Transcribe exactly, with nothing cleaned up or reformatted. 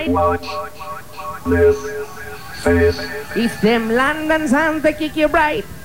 Watch this face. If them London sound they kick you bright.